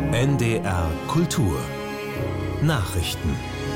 NDR Kultur Nachrichten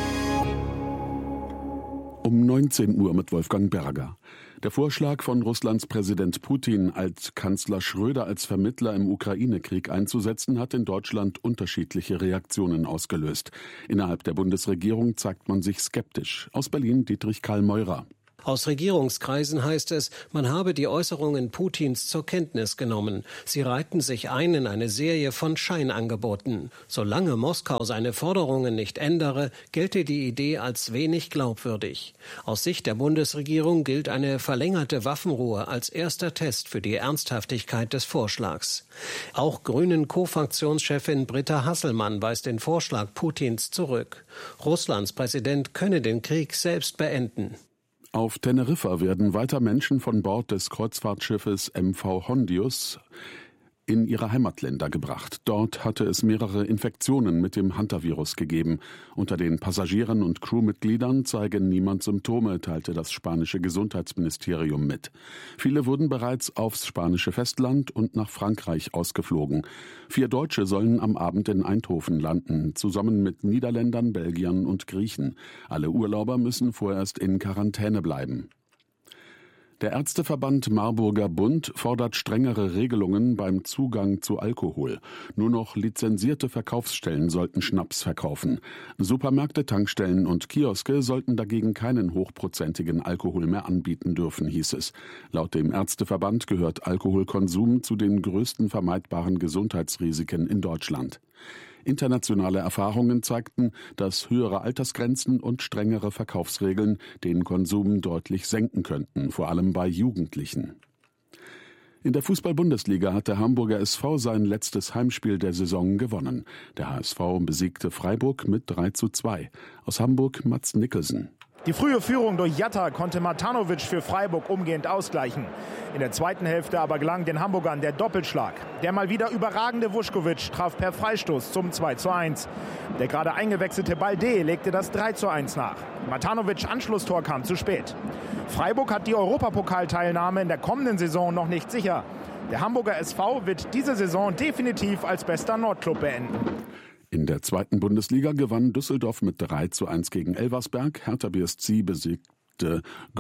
um 19 Uhr mit Wolfgang Berger. Der Vorschlag von Russlands Präsident Putin, Altkanzler Schröder als Vermittler im Ukraine-Krieg einzusetzen, hat in Deutschland unterschiedliche Reaktionen ausgelöst. Innerhalb der Bundesregierung zeigt man sich skeptisch. Aus Berlin Dietrich Karl Meurer. Aus Regierungskreisen heißt es, man habe die Äußerungen Putins zur Kenntnis genommen. Sie reihten sich ein in eine Serie von Scheinangeboten. Solange Moskau seine Forderungen nicht ändere, gelte die Idee als wenig glaubwürdig. Aus Sicht der Bundesregierung gilt eine verlängerte Waffenruhe als erster Test für die Ernsthaftigkeit des Vorschlags. Auch Grünen-Co-Fraktionschefin Britta Hasselmann weist den Vorschlag Putins zurück. Russlands Präsident könne den Krieg selbst beenden. Auf Teneriffa werden weiter Menschen von Bord des Kreuzfahrtschiffes MV Hondius in ihre Heimatländer gebracht. Dort hatte es mehrere Infektionen mit dem Hantavirus gegeben. Unter den Passagieren und Crewmitgliedern zeige niemand Symptome, teilte das spanische Gesundheitsministerium mit. Viele wurden bereits aufs spanische Festland und nach Frankreich ausgeflogen. 4 Deutsche sollen am Abend in Eindhoven landen, zusammen mit Niederländern, Belgiern und Griechen. Alle Urlauber müssen vorerst in Quarantäne bleiben. Der Ärzteverband Marburger Bund fordert strengere Regelungen beim Zugang zu Alkohol. Nur noch lizenzierte Verkaufsstellen sollten Schnaps verkaufen. Supermärkte, Tankstellen und Kioske sollten dagegen keinen hochprozentigen Alkohol mehr anbieten dürfen, hieß es. Laut dem Ärzteverband gehört Alkoholkonsum zu den größten vermeidbaren Gesundheitsrisiken in Deutschland. Internationale Erfahrungen zeigten, dass höhere Altersgrenzen und strengere Verkaufsregeln den Konsum deutlich senken könnten, vor allem bei Jugendlichen. In der Fußball-Bundesliga hat der Hamburger SV sein letztes Heimspiel der Saison gewonnen. Der HSV besiegte Freiburg mit 3:2. Aus Hamburg Mats Nicholson. Die frühe Führung durch Jatta konnte Matanovic für Freiburg umgehend ausgleichen. In der zweiten Hälfte aber gelang den Hamburgern der Doppelschlag. Der mal wieder überragende Vuskovic traf per Freistoß zum 2:1. Der gerade eingewechselte Balde legte das 3:1 nach. Matanovics Anschlusstor kam zu spät. Freiburg hat die Europapokalteilnahme in der kommenden Saison noch nicht sicher. Der Hamburger SV wird diese Saison definitiv als bester Nordclub beenden. In der zweiten Bundesliga gewann Düsseldorf mit 3:1 gegen Elversberg. Hertha BSC besiegte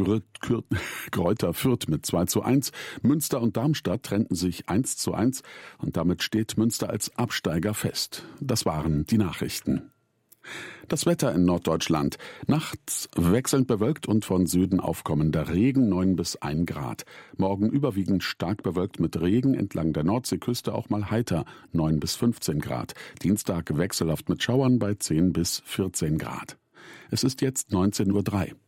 Greuther Fürth mit 2:1. Münster und Darmstadt trennten sich 1:1 und damit steht Münster als Absteiger fest. Das waren die Nachrichten. Das Wetter in Norddeutschland. Nachts wechselnd bewölkt und von Süden aufkommender Regen, 9 bis 1 Grad. Morgen überwiegend stark bewölkt mit Regen, entlang der Nordseeküste auch mal heiter, 9 bis 15 Grad. Dienstag wechselhaft mit Schauern bei 10 bis 14 Grad. Es ist jetzt 19:03 Uhr.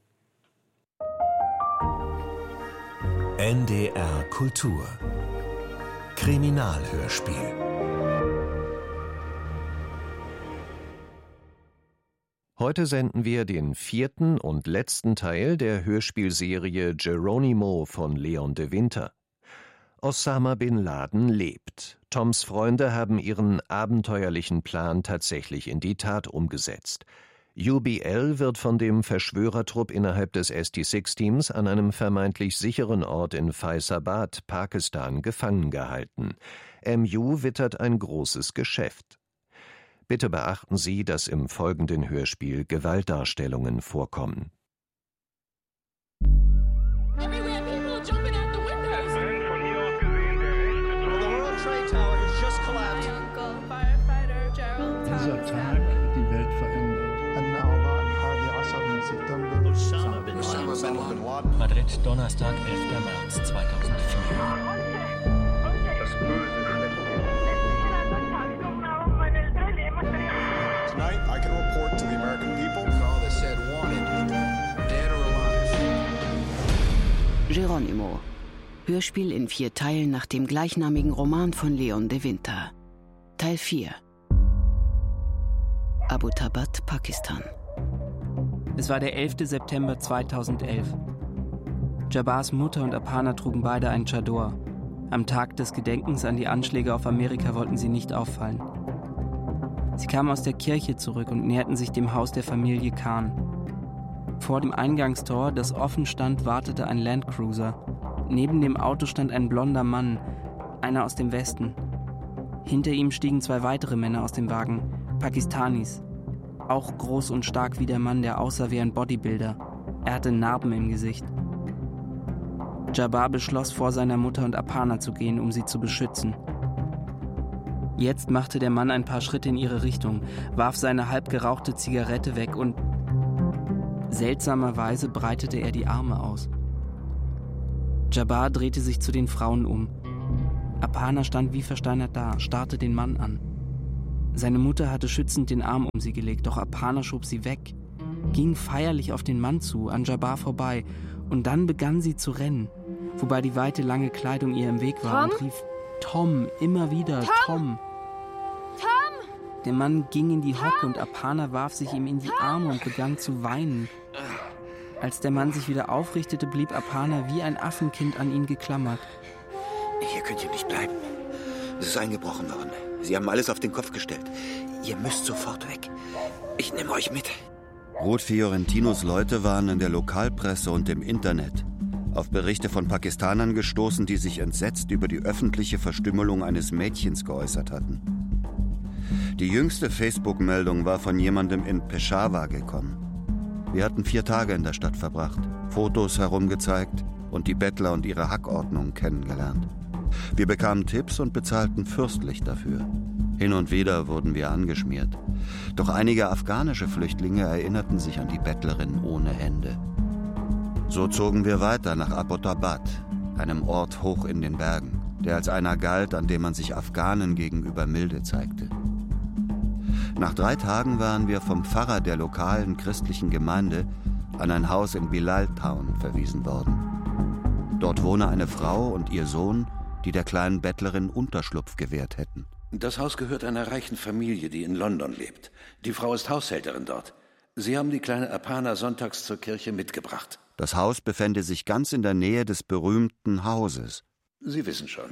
NDR Kultur Kriminalhörspiel. Heute senden wir den 4. und letzten Teil der Hörspielserie Geronimo von Leon de Winter. Osama bin Laden lebt. Toms Freunde haben ihren abenteuerlichen Plan tatsächlich in die Tat umgesetzt. UBL wird von dem Verschwörertrupp innerhalb des ST6-Teams an einem vermeintlich sicheren Ort in Faisabad, Pakistan, gefangen gehalten. MU wittert ein großes Geschäft. Bitte beachten Sie, dass im folgenden Hörspiel Gewaltdarstellungen vorkommen. Dieser Tag hat die Welt verändert. Madrid, Donnerstag, 11. März 2004. Das Böse Tonight, I can report to the American people all that said wanted, dead or alive. Geronimo. Hörspiel in 4 Teilen nach dem gleichnamigen Roman von Leon de Winter. Teil 4. Abbottabad, Pakistan. Es war der 11. September 2011. Jabars Mutter und Aparna trugen beide einen Chador. Am Tag des Gedenkens an die Anschläge auf Amerika wollten sie nicht auffallen. Sie kamen aus der Kirche zurück und näherten sich dem Haus der Familie Khan. Vor dem Eingangstor, das offen stand, wartete ein Landcruiser. Neben dem Auto stand ein blonder Mann, einer aus dem Westen. Hinter ihm stiegen 2 weitere Männer aus dem Wagen, Pakistanis. Auch groß und stark wie der Mann, der aussah wie ein Bodybuilder. Er hatte Narben im Gesicht. Jabbar beschloss, vor seiner Mutter und Aparna zu gehen, um sie zu beschützen. Jetzt machte der Mann ein paar Schritte in ihre Richtung, warf seine halb gerauchte Zigarette weg und seltsamerweise breitete er die Arme aus. Jabbar drehte sich zu den Frauen um. Aparna stand wie versteinert da, starrte den Mann an. Seine Mutter hatte schützend den Arm um sie gelegt, doch Aparna schob sie weg, ging feierlich auf den Mann zu, an Jabbar vorbei, und dann begann sie zu rennen, wobei die weite, lange Kleidung ihr im Weg war, und rief Tom, immer wieder, Tom. Der Mann ging in die Hocke und Aparna warf sich ihm in die Arme und begann zu weinen. Als der Mann sich wieder aufrichtete, blieb Aparna wie ein Affenkind an ihn geklammert. Hier könnt ihr nicht bleiben. Es ist eingebrochen worden. Sie haben alles auf den Kopf gestellt. Ihr müsst sofort weg. Ich nehme euch mit. Ruth Fiorentinos Leute waren in der Lokalpresse und im Internet auf Berichte von Pakistanern gestoßen, die sich entsetzt über die öffentliche Verstümmelung eines Mädchens geäußert hatten. Die jüngste Facebook-Meldung war von jemandem in Peshawar gekommen. Wir hatten 4 Tage in der Stadt verbracht, Fotos herumgezeigt und die Bettler und ihre Hackordnung kennengelernt. Wir bekamen Tipps und bezahlten fürstlich dafür. Hin und wieder wurden wir angeschmiert. Doch einige afghanische Flüchtlinge erinnerten sich an die Bettlerin ohne Hände. So zogen wir weiter nach Abbottabad, einem Ort hoch in den Bergen, der als einer galt, an dem man sich Afghanen gegenüber milde zeigte. Nach 3 Tagen waren wir vom Pfarrer der lokalen christlichen Gemeinde an ein Haus in Bilal Town verwiesen worden. Dort wohne eine Frau und ihr Sohn, die der kleinen Bettlerin Unterschlupf gewährt hätten. Das Haus gehört einer reichen Familie, die in London lebt. Die Frau ist Haushälterin dort. Sie haben die kleine Aparna sonntags zur Kirche mitgebracht. Das Haus befände sich ganz in der Nähe des berühmten Hauses. Sie wissen schon.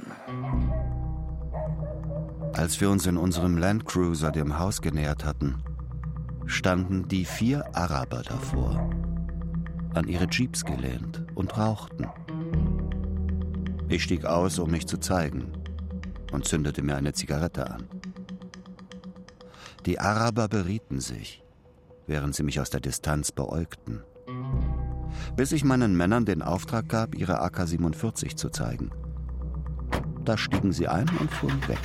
Als wir uns in unserem Landcruiser dem Haus genähert hatten, standen die 4 Araber davor, an ihre Jeeps gelehnt und rauchten. Ich stieg aus, um mich zu zeigen, und zündete mir eine Zigarette an. Die Araber berieten sich, während sie mich aus der Distanz beäugten, bis ich meinen Männern den Auftrag gab, ihre AK-47 zu zeigen. Da stiegen sie ein und fuhren weg.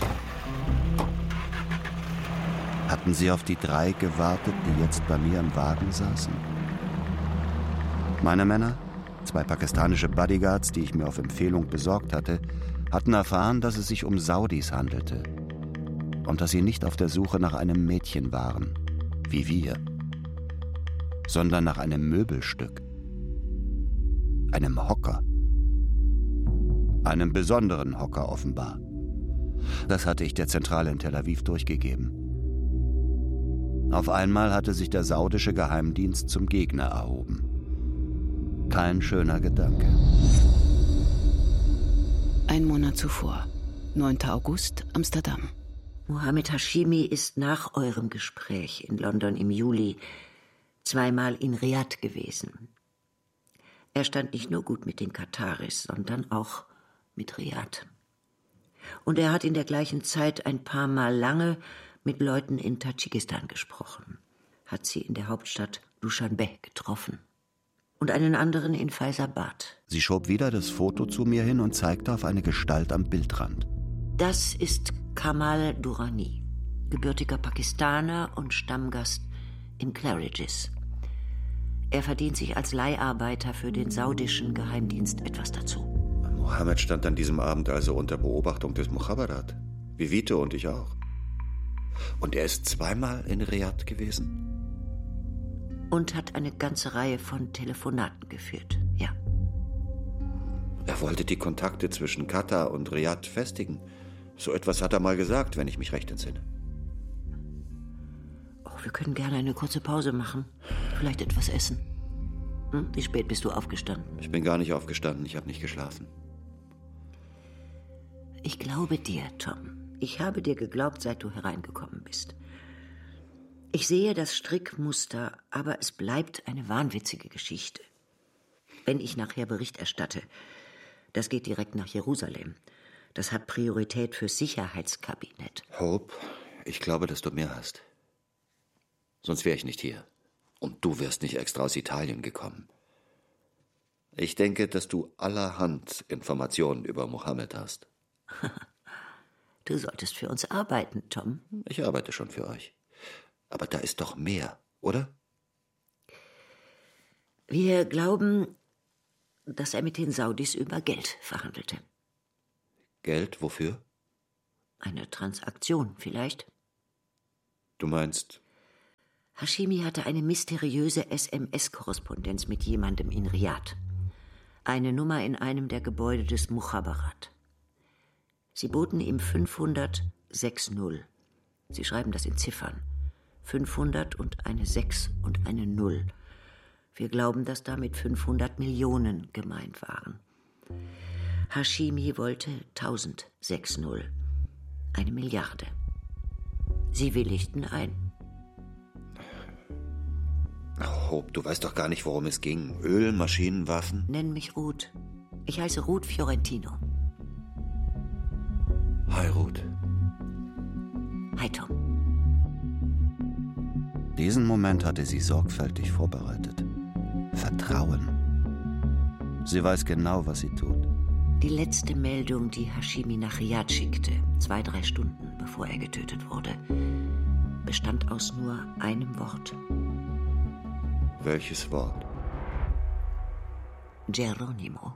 Hatten sie auf die 3 gewartet, die jetzt bei mir im Wagen saßen? Meine Männer, 2 pakistanische Bodyguards, die ich mir auf Empfehlung besorgt hatte, hatten erfahren, dass es sich um Saudis handelte und dass sie nicht auf der Suche nach einem Mädchen waren, wie wir, sondern nach einem Möbelstück, einem Hocker, einem besonderen Hocker offenbar. Das hatte ich der Zentrale in Tel Aviv durchgegeben. Auf einmal hatte sich der saudische Geheimdienst zum Gegner erhoben. Kein schöner Gedanke. 1 Monat zuvor, 9. August, Amsterdam. Mohammed Hashimi ist nach eurem Gespräch in London im Juli 2-mal in Riad gewesen. Er stand nicht nur gut mit den Kataris, sondern auch mit Riad. Und er hat in der gleichen Zeit ein paar Mal lange mit Leuten in Tadschikistan gesprochen, hat sie in der Hauptstadt Duschanbe getroffen und einen anderen in Faizabad. Sie schob wieder das Foto zu mir hin und zeigte auf eine Gestalt am Bildrand. Das ist Kamal Durrani, gebürtiger Pakistaner und Stammgast in Claridge's. Er verdient sich als Leiharbeiter für den saudischen Geheimdienst etwas dazu. Mohammed stand an diesem Abend also unter Beobachtung des Mukhabarat, wie Vito und ich auch. Und er ist 2-mal in Riad gewesen? Und hat eine ganze Reihe von Telefonaten geführt, ja. Er wollte die Kontakte zwischen Katar und Riad festigen. So etwas hat er mal gesagt, wenn ich mich recht entsinne. Oh, wir können gerne eine kurze Pause machen. Vielleicht etwas essen. Wie spät bist du aufgestanden? Ich bin gar nicht aufgestanden, ich habe nicht geschlafen. Ich glaube dir, Tom. Ich habe dir geglaubt, seit du hereingekommen bist. Ich sehe das Strickmuster, aber es bleibt eine wahnwitzige Geschichte. Wenn ich nachher Bericht erstatte, das geht direkt nach Jerusalem, Das hat Priorität fürs Sicherheitskabinett. Hope, ich glaube, dass du mehr hast. Sonst wäre ich nicht hier. Und du wärst nicht extra aus Italien gekommen. Ich denke, dass du allerhand Informationen über Mohammed hast. Du solltest für uns arbeiten, Tom. Ich arbeite schon für euch. Aber da ist doch mehr, oder? Wir glauben, dass er mit den Saudis über Geld verhandelte. Geld wofür? Eine Transaktion vielleicht. Du meinst? Hashimi hatte eine mysteriöse SMS-Korrespondenz mit jemandem in Riad. Eine Nummer in einem der Gebäude des Mukhabarat. Sie boten ihm 500,60. Sie schreiben das in Ziffern. 500 und eine 6 und eine 0. Wir glauben, dass damit 500 Millionen gemeint waren. Hashimi wollte 1000,60. Eine Milliarde. Sie willigten ein. Hope, du weißt doch gar nicht, worum es ging. Öl, Maschinen, Waffen? Nenn mich Ruth. Ich heiße Ruth Fiorentino. Hi, Ruth. Hi, Tom. Diesen Moment hatte sie sorgfältig vorbereitet. Vertrauen. Sie weiß genau, was sie tut. Die letzte Meldung, die Hashimi nach Riad schickte, 2-3 Stunden bevor er getötet wurde, bestand aus nur einem Wort. Welches Wort? Geronimo.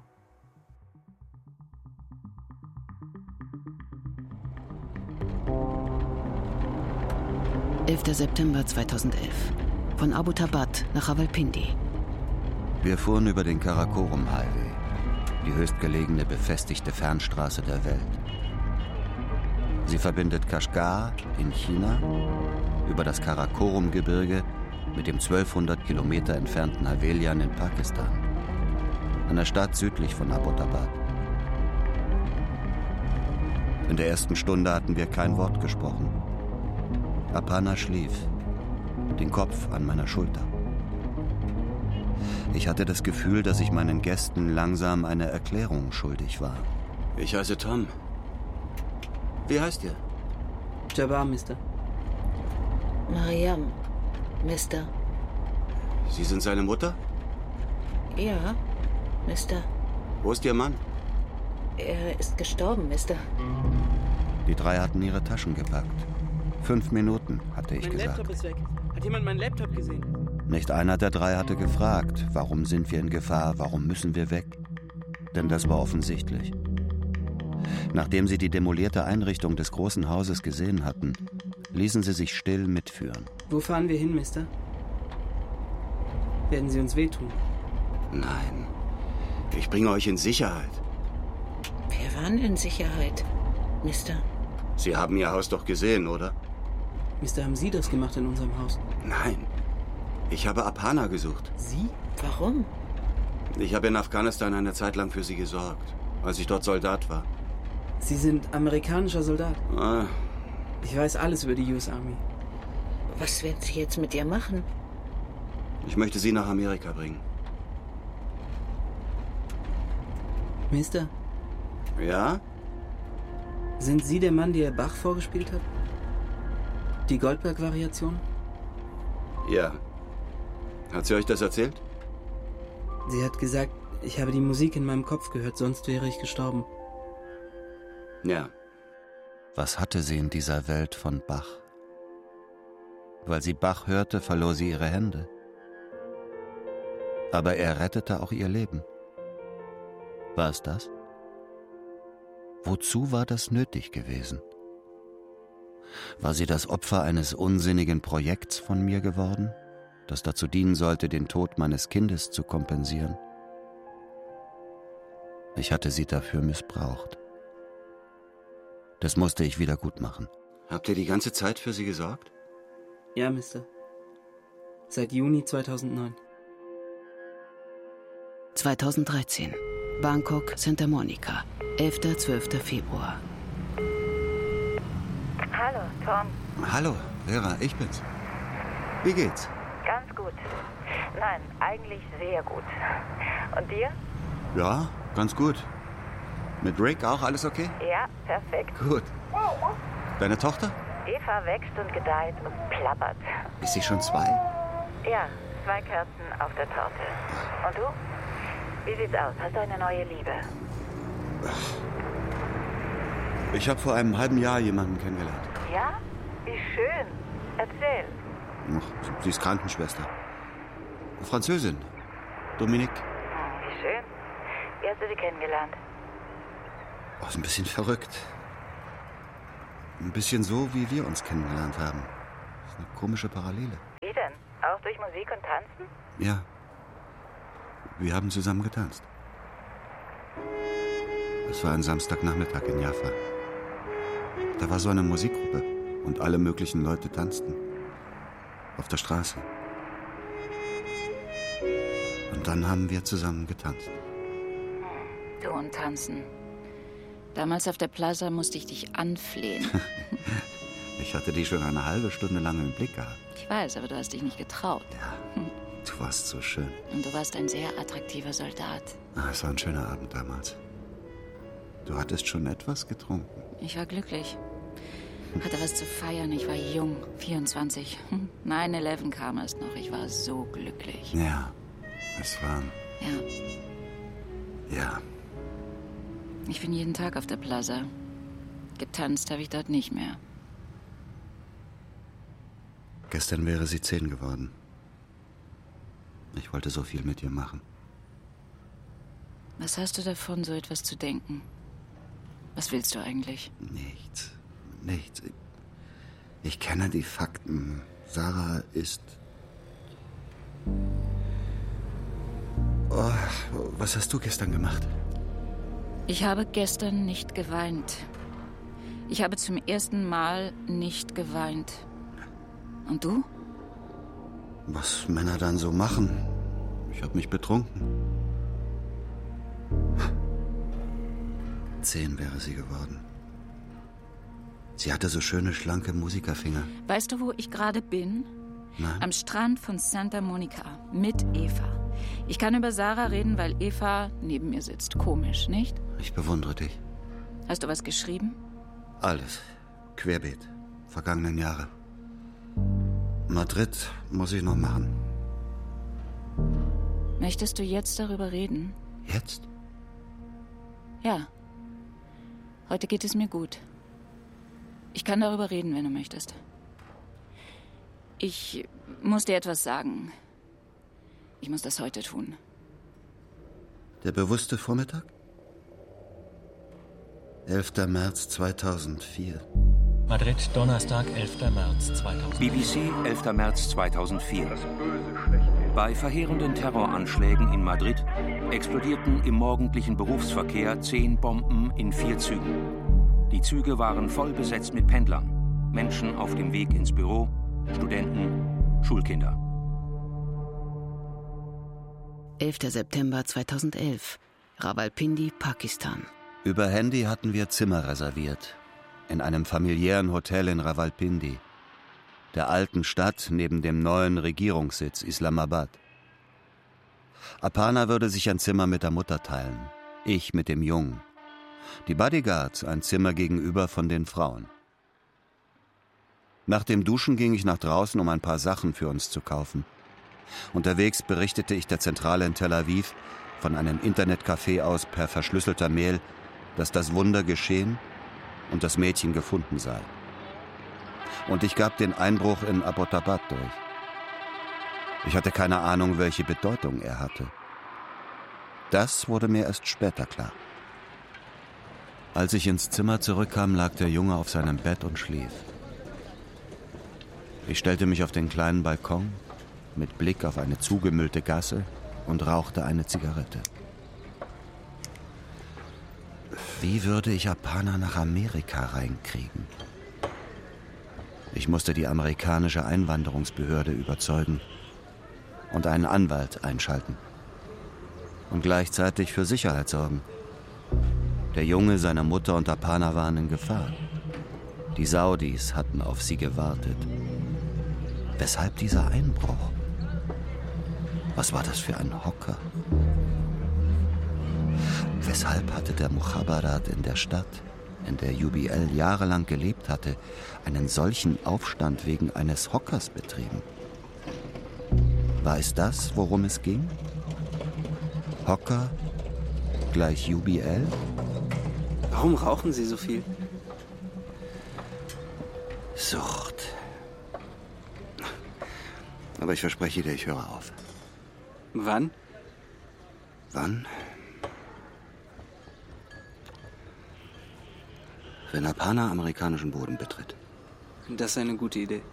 September 2011. Von Abbottabad nach Rawalpindi. Wir fuhren über den Karakorum Highway, die höchstgelegene befestigte Fernstraße der Welt. Sie verbindet Kashgar in China über das Karakorum-Gebirge mit dem 1200 Kilometer entfernten Havelian in Pakistan, einer Stadt südlich von Abbottabad. In der ersten Stunde hatten wir kein Wort gesprochen. Aparna schlief, den Kopf an meiner Schulter. Ich hatte das Gefühl, dass ich meinen Gästen langsam eine Erklärung schuldig war. Ich heiße Tom. Wie heißt ihr? Jabbar, Mister. Mariam, Mister. Sie sind seine Mutter? Ja, Mister. Wo ist Ihr Mann? Er ist gestorben, Mister. Die drei hatten ihre Taschen gepackt. 5 Minuten, hatte ich gesagt. Mein Laptop ist weg. Hat jemand meinen Laptop gesehen? Nicht einer der drei hatte gefragt, warum sind wir in Gefahr, warum müssen wir weg? Denn das war offensichtlich. Nachdem sie die demolierte Einrichtung des großen Hauses gesehen hatten, ließen sie sich still mitführen. Wo fahren wir hin, Mister? Werden Sie uns wehtun? Nein. Ich bringe euch in Sicherheit. Wir waren in Sicherheit, Mister. Sie haben Ihr Haus doch gesehen, oder? Mister, haben Sie das gemacht in unserem Haus? Nein. Ich habe Aparna gesucht. Sie? Warum? Ich habe in Afghanistan eine Zeit lang für sie gesorgt, als ich dort Soldat war. Sie sind amerikanischer Soldat? Ah. Ich weiß alles über die US Army. Was werden Sie jetzt mit ihr machen? Ich möchte sie nach Amerika bringen. Mister? Ja? Sind Sie der Mann, der Bach vorgespielt hat? Die Goldberg-Variation? Ja. Hat sie euch das erzählt? Sie hat gesagt, ich habe die Musik in meinem Kopf gehört, sonst wäre ich gestorben. Ja. Was hatte sie in dieser Welt von Bach? Weil sie Bach hörte, verlor sie ihre Hände. Aber er rettete auch ihr Leben. War es das? Wozu war das nötig gewesen? War sie das Opfer eines unsinnigen Projekts von mir geworden, das dazu dienen sollte, den Tod meines Kindes zu kompensieren? Ich hatte sie dafür missbraucht. Das musste ich wieder gut machen. Habt ihr die ganze Zeit für sie gesorgt? Ja, Mister. Seit Juni 2009. 2013. Bangkok, Santa Monica. 11. 12. Februar. Hallo, Tom. Hallo, Vera, ich bin's. Wie geht's? Ganz gut. Nein, eigentlich sehr gut. Und dir? Ja, ganz gut. Mit Rick auch alles okay? Ja, perfekt. Gut. Deine Tochter? Eva wächst und gedeiht und plappert. Ist sie schon 2? Ja, 2 Kerzen auf der Torte. Und du? Wie sieht's aus? Hast du eine neue Liebe? Ich habe vor einem halben Jahr jemanden kennengelernt. Ja? Wie schön. Erzähl. Sie ist Krankenschwester. Französin. Dominique. Wie schön. Wie hast du sie kennengelernt? Oh, ist ein bisschen verrückt. Ein bisschen so, wie wir uns kennengelernt haben. Das ist eine komische Parallele. Wie denn? Auch durch Musik und Tanzen? Ja. Wir haben zusammen getanzt. Es war ein Samstagnachmittag in Jaffa. Da war so eine Musikgruppe und alle möglichen Leute tanzten. Auf der Straße. Und dann haben wir zusammen getanzt. Du und Tanzen. Damals auf der Plaza musste ich dich anflehen. Ich hatte dich schon eine halbe Stunde lang im Blick gehabt. Ich weiß, aber du hast dich nicht getraut. Ja, du warst so schön. Und du warst ein sehr attraktiver Soldat. Es war ein schöner Abend damals. Du hattest schon etwas getrunken. Ich war glücklich. Hatte was zu feiern. Ich war jung, 24. 9/11 kam erst noch. Ich war so glücklich. Ja, es war... Ja. Ja. Ich bin jeden Tag auf der Plaza. Getanzt habe ich dort nicht mehr. Gestern wäre sie 10 geworden. Ich wollte so viel mit ihr machen. Was hast du davon, so etwas zu denken? Was willst du eigentlich? Nichts. Ich kenne die Fakten. Sarah ist... Oh, was hast du gestern gemacht? Ich habe gestern nicht geweint. Ich habe zum ersten Mal nicht geweint. Und du? Was Männer dann so machen. Ich habe mich betrunken. 10 wäre sie geworden. Sie hatte so schöne, schlanke Musikerfinger. Weißt du, wo ich gerade bin? Nein. Am Strand von Santa Monica mit Eva. Ich kann über Sarah reden, weil Eva neben mir sitzt. Komisch, nicht? Ich bewundere dich. Hast du was geschrieben? Alles. Querbeet. Vergangenen Jahre. Madrid muss ich noch machen. Möchtest du jetzt darüber reden? Jetzt? Ja. Heute geht es mir gut. Ich kann darüber reden, wenn du möchtest. Ich muss dir etwas sagen. Ich muss das heute tun. Der bewusste Vormittag? 11. März 2004. Madrid, Donnerstag, 11. März 2004. BBC, 11. März 2004. Bei verheerenden Terroranschlägen in Madrid explodierten im morgendlichen Berufsverkehr 10 Bomben in 4 Zügen. Die Züge waren voll besetzt mit Pendlern, Menschen auf dem Weg ins Büro, Studenten, Schulkinder. 11. September 2011. Rawalpindi, Pakistan. Über Handy hatten wir Zimmer reserviert. In einem familiären Hotel in Rawalpindi, der alten Stadt neben dem neuen Regierungssitz Islamabad. Aparna würde sich ein Zimmer mit der Mutter teilen, ich mit dem Jungen. Die Bodyguards ein Zimmer gegenüber von den Frauen. Nach dem Duschen ging ich nach draußen, um ein paar Sachen für uns zu kaufen. Unterwegs berichtete ich der Zentrale in Tel Aviv von einem Internetcafé aus per verschlüsselter Mail, dass das Wunder geschehen und das Mädchen gefunden sei. Und ich gab den Einbruch in Abbottabad durch. Ich hatte keine Ahnung, welche Bedeutung er hatte. Das wurde mir erst später klar. Als ich ins Zimmer zurückkam, lag der Junge auf seinem Bett und schlief. Ich stellte mich auf den kleinen Balkon mit Blick auf eine zugemüllte Gasse und rauchte eine Zigarette. Wie würde ich Aparna nach Amerika reinkriegen? Ich musste die amerikanische Einwanderungsbehörde überzeugen und einen Anwalt einschalten. Und gleichzeitig für Sicherheit sorgen. Der Junge, seine Mutter und Aparna waren in Gefahr. Die Saudis hatten auf sie gewartet. Weshalb dieser Einbruch? Was war das für ein Hocker? Weshalb hatte der Mukhabarat in der Stadt, in der UBL jahrelang gelebt hatte, einen solchen Aufstand wegen eines Hockers betrieben? War es das, worum es ging? Hocker gleich UBL? Warum rauchen Sie so viel? Sucht. Aber ich verspreche dir, ich höre auf. Wann? Wann? Wenn Apana amerikanischen Boden betritt. Das ist eine gute Idee.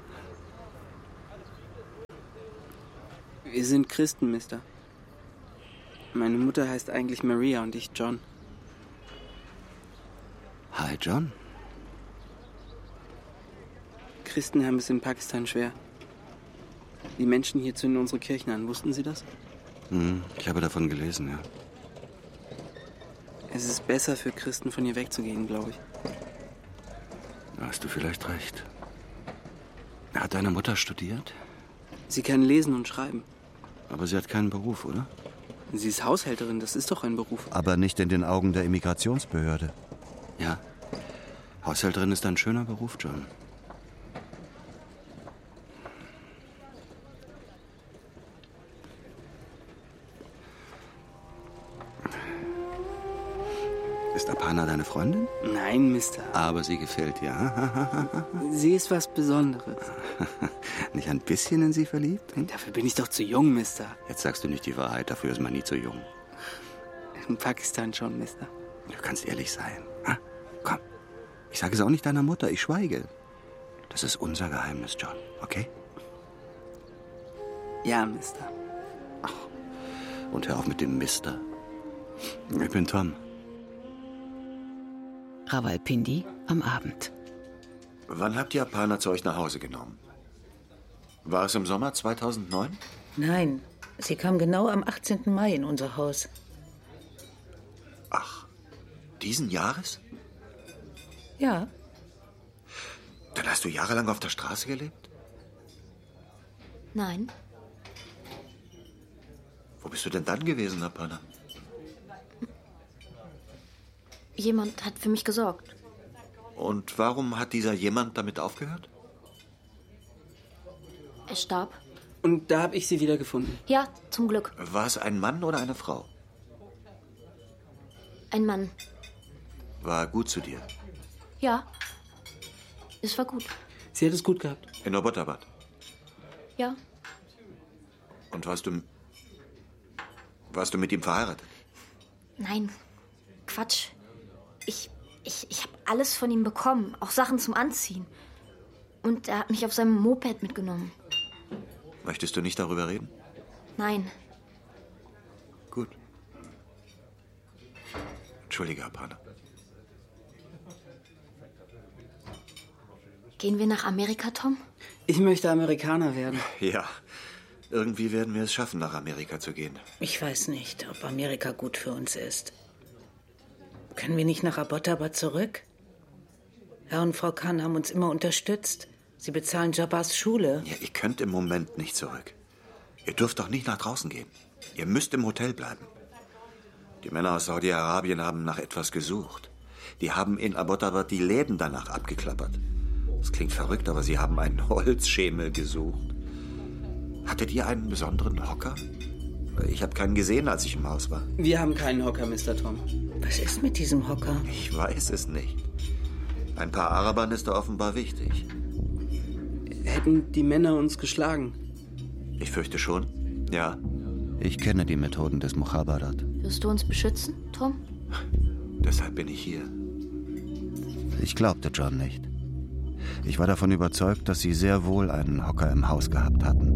Wir sind Christen, Mister. Meine Mutter heißt eigentlich Maria und ich John. Hi, John. Christen haben es in Pakistan schwer. Die Menschen hier zünden unsere Kirchen an. Wussten Sie das? Ich habe davon gelesen, ja. Es ist besser für Christen, von hier wegzugehen, glaube ich. Da hast du vielleicht recht. Hat deine Mutter studiert? Sie kann lesen und schreiben. Aber sie hat keinen Beruf, oder? Sie ist Haushälterin, das ist doch ein Beruf. Aber nicht in den Augen der Immigrationsbehörde. Ja. Haushälterin ist ein schöner Beruf, John. Ist Apana deine Freundin? Nein, Mister. Aber sie gefällt dir. Sie ist was Besonderes. Nicht ein bisschen in sie verliebt? Dafür bin ich doch zu jung, Mister. Jetzt sagst du nicht die Wahrheit, dafür ist man nie zu jung. In Pakistan schon, Mister. Du kannst ehrlich sein. Komm, ich sage es auch nicht deiner Mutter, ich schweige. Das ist unser Geheimnis, John, okay? Ja, Mister. Ach, und hör auf mit dem Mister. Ich bin Tom. Rawalpindi am Abend. Wann habt ihr Apana zu euch nach Hause genommen? War es im Sommer 2009? Nein, sie kam genau am 18. Mai in unser Haus. Ach, diesen Jahres? Ja. Dann hast du jahrelang auf der Straße gelebt? Nein. Wo bist du denn dann gewesen, Apana? Jemand hat für mich gesorgt. Und warum hat dieser jemand damit aufgehört? Er starb. Und da habe ich sie wieder gefunden. Ja, zum Glück. War es ein Mann oder eine Frau? Ein Mann. War gut zu dir? Ja. Es war gut. Sie hat es gut gehabt. In Abbottabad? Ja. Und warst du mit ihm verheiratet? Nein. Quatsch. Ich habe alles von ihm bekommen. Auch Sachen zum Anziehen. Und er hat mich auf seinem Moped mitgenommen. Möchtest du nicht darüber reden? Nein. Gut. Entschuldige, Apana. Gehen wir nach Amerika, Tom? Ich möchte Amerikaner werden. Ja. Irgendwie werden wir es schaffen, nach Amerika zu gehen. Ich weiß nicht, ob Amerika gut für uns ist. Können wir nicht nach Abbottabad zurück? Herr und Frau Khan haben uns immer unterstützt. Sie bezahlen Jabars Schule. Ja, ihr könnt im Moment nicht zurück. Ihr dürft doch nicht nach draußen gehen. Ihr müsst im Hotel bleiben. Die Männer aus Saudi-Arabien haben nach etwas gesucht. Die haben in Abbottabad die Läden danach abgeklappert. Das klingt verrückt, aber sie haben einen Holzschemel gesucht. Hattet ihr einen besonderen Hocker? Ich habe keinen gesehen, als ich im Haus war. Wir haben keinen Hocker, Mr. Tom. Was ist mit diesem Hocker? Ich weiß es nicht. Ein paar Arabern ist er offenbar wichtig. Hätten die Männer uns geschlagen? Ich fürchte schon, ja. Ich kenne die Methoden des Mukhabarat. Wirst du uns beschützen, Tom? Deshalb bin ich hier. Ich glaubte John nicht. Ich war davon überzeugt, dass sie sehr wohl einen Hocker im Haus gehabt hatten.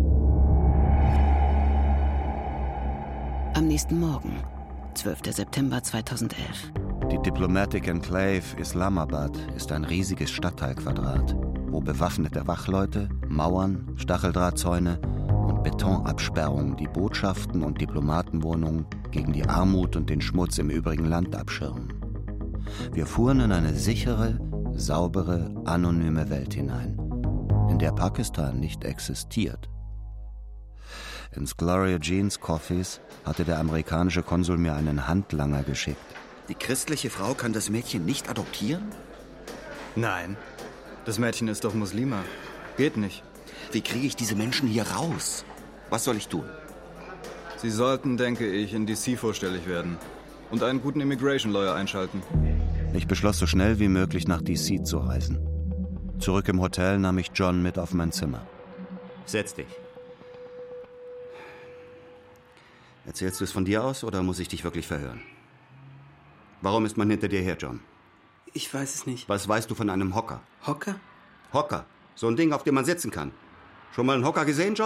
Am nächsten Morgen, 12. September 2011. Die Diplomatic Enclave Islamabad ist ein riesiges Stadtteilquadrat, wo bewaffnete Wachleute, Mauern, Stacheldrahtzäune und Betonabsperrungen die Botschaften und Diplomatenwohnungen gegen die Armut und den Schmutz im übrigen Land abschirmen. Wir fuhren in eine sichere, saubere, anonyme Welt hinein, in der Pakistan nicht existiert. Ins Gloria Jeans Coffees hatte der amerikanische Konsul mir einen Handlanger geschickt. Die christliche Frau kann das Mädchen nicht adoptieren? Nein, das Mädchen ist doch Muslima. Geht nicht. Wie kriege ich diese Menschen hier raus? Was soll ich tun? Sie sollten, denke ich, in DC vorstellig werden und einen guten Immigration Lawyer einschalten. Ich beschloss, so schnell wie möglich nach DC zu reisen. Zurück im Hotel nahm ich John mit auf mein Zimmer. Setz dich. Erzählst du es von dir aus oder muss ich dich wirklich verhören? Warum ist man hinter dir her, John? Ich weiß es nicht. Was weißt du von einem Hocker? Hocker? Hocker. So ein Ding, auf dem man sitzen kann. Schon mal einen Hocker gesehen, John?